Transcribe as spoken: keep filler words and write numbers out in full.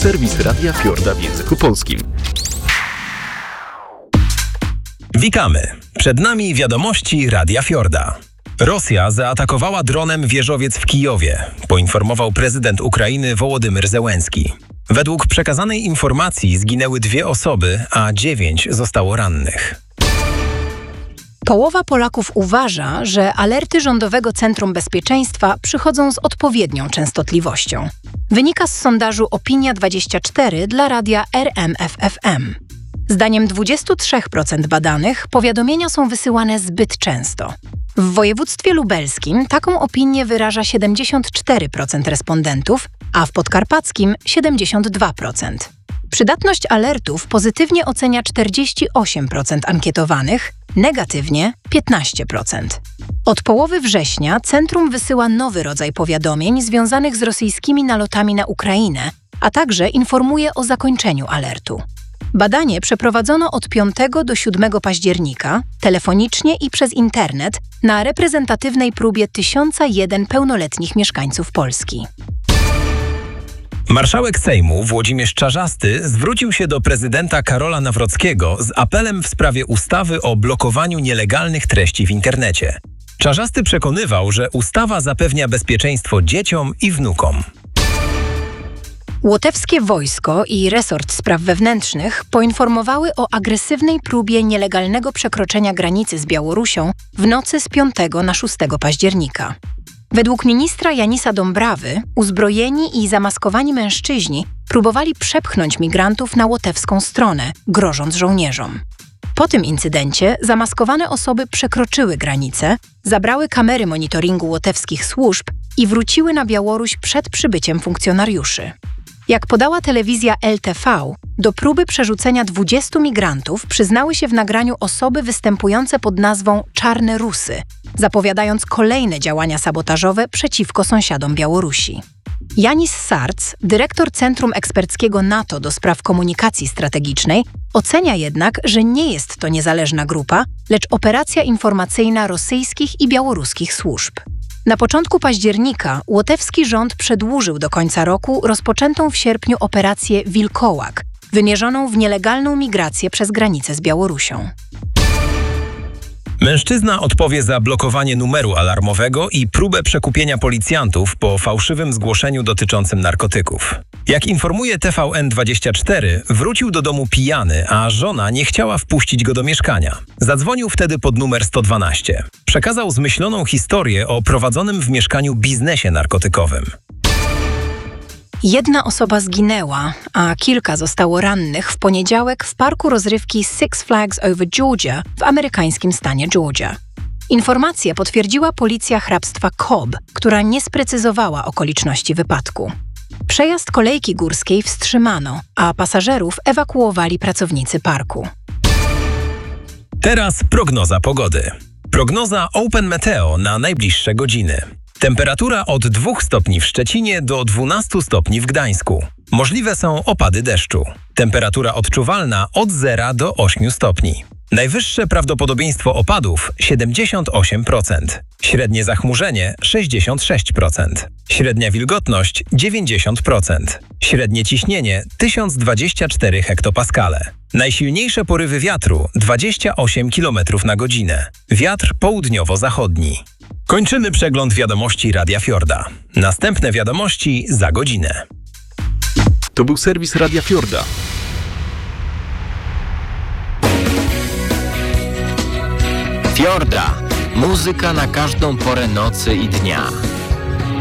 Serwis Radia Fiorda w języku polskim. Witamy. Przed nami wiadomości Radia Fiorda. Rosja zaatakowała dronem wieżowiec w Kijowie, poinformował prezydent Ukrainy Wołodymyr Zełenski. Według przekazanej informacji zginęły dwie osoby, a dziewięć zostało rannych. Połowa Polaków uważa, że alerty Rządowego Centrum Bezpieczeństwa przychodzą z odpowiednią częstotliwością. Wynika z sondażu Opinia dwadzieścia cztery dla radia R M F F M. Zdaniem dwadzieścia trzy procent badanych powiadomienia są wysyłane zbyt często. W województwie lubelskim taką opinię wyraża siedemdziesiąt cztery procent respondentów, a w podkarpackim siedemdziesiąt dwa procent. Przydatność alertów pozytywnie ocenia czterdzieści osiem procent ankietowanych, negatywnie piętnaście procent. Od połowy września centrum wysyła nowy rodzaj powiadomień związanych z rosyjskimi nalotami na Ukrainę, a także informuje o zakończeniu alertu. Badanie przeprowadzono od piątego do siódmego października, telefonicznie i przez internet, na reprezentatywnej próbie tysiąc jeden pełnoletnich mieszkańców Polski. Marszałek Sejmu Włodzimierz Czarzasty zwrócił się do prezydenta Karola Nawrockiego z apelem w sprawie ustawy o blokowaniu nielegalnych treści w internecie. Czarzasty przekonywał, że ustawa zapewnia bezpieczeństwo dzieciom i wnukom. Łotewskie wojsko i resort spraw wewnętrznych poinformowały o agresywnej próbie nielegalnego przekroczenia granicy z Białorusią w nocy z piątego na szóstego października. Według ministra Janisa Dąbrawy uzbrojeni i zamaskowani mężczyźni próbowali przepchnąć migrantów na łotewską stronę, grożąc żołnierzom. Po tym incydencie zamaskowane osoby przekroczyły granicę, zabrały kamery monitoringu łotewskich służb i wróciły na Białoruś przed przybyciem funkcjonariuszy. Jak podała telewizja L T V, do próby przerzucenia dwudziestu migrantów przyznały się w nagraniu osoby występujące pod nazwą Czarne Rusy, zapowiadając kolejne działania sabotażowe przeciwko sąsiadom Białorusi. Janis Sarc, dyrektor Centrum Eksperckiego NATO do spraw komunikacji strategicznej, ocenia jednak, że nie jest to niezależna grupa, lecz operacja informacyjna rosyjskich i białoruskich służb. Na początku października łotewski rząd przedłużył do końca roku rozpoczętą w sierpniu operację Wilkołak, wymierzoną w nielegalną migrację przez granicę z Białorusią. Mężczyzna odpowie za blokowanie numeru alarmowego i próbę przekupienia policjantów po fałszywym zgłoszeniu dotyczącym narkotyków. Jak informuje T V N dwadzieścia cztery, wrócił do domu pijany, a żona nie chciała wpuścić go do mieszkania. Zadzwonił wtedy pod numer sto dwanaście. Przekazał zmyśloną historię o prowadzonym w mieszkaniu biznesie narkotykowym. Jedna osoba zginęła, a kilka zostało rannych w poniedziałek w parku rozrywki Six Flags Over Georgia w amerykańskim stanie Georgia. Informację potwierdziła policja hrabstwa Cobb, która nie sprecyzowała okoliczności wypadku. Przejazd kolejki górskiej wstrzymano, a pasażerów ewakuowali pracownicy parku. Teraz prognoza pogody. Prognoza Open Meteo na najbliższe godziny. Temperatura od dwóch stopni w Szczecinie do dwunastu stopni w Gdańsku. Możliwe są opady deszczu. Temperatura odczuwalna od zera do ośmiu stopni. Najwyższe prawdopodobieństwo opadów siedemdziesiąt osiem procent. Średnie zachmurzenie sześćdziesiąt sześć procent. Średnia wilgotność dziewięćdziesiąt procent. Średnie ciśnienie tysiąc dwadzieścia cztery hektopaskale. Najsilniejsze porywy wiatru dwadzieścia osiem kilometrów na godzinę. Wiatr południowo-zachodni. Kończymy przegląd wiadomości Radia Fiorda. Następne wiadomości za godzinę. To był serwis Radia Fiorda. Fiorda. Muzyka na każdą porę nocy i dnia.